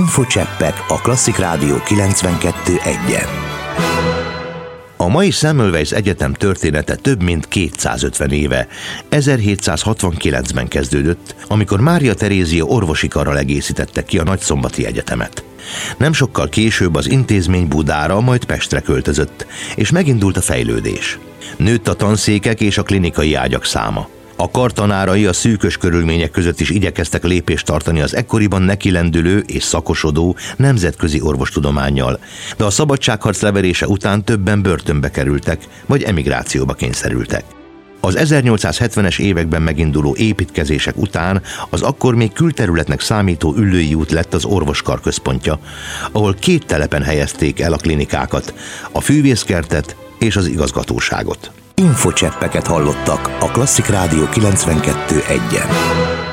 Infocseppek a Klasszik Rádió 92.1-en. A mai Semmelweis Egyetem története több mint 250 éve, 1769-ben kezdődött, amikor Mária Terézia orvosi karral egészítette ki a Nagyszombati Egyetemet. Nem sokkal később az intézmény Budára, majd Pestre költözött, és megindult a fejlődés. Nőtt a tanszékek és a klinikai ágyak száma. A kar tanárai a szűkös körülmények között is igyekeztek lépést tartani az ekkoriban nekilendülő és szakosodó nemzetközi orvostudománnyal, de a szabadságharc leverése után többen börtönbe kerültek, vagy emigrációba kényszerültek. Az 1870-es években meginduló építkezések után az akkor még külterületnek számító Üllői út lett az orvoskar központja, ahol 2 telepen helyezték el a klinikákat, a fűvészkertet és az igazgatóságot. Infocseppeket hallottak a Klasszik Rádió 92.1-en.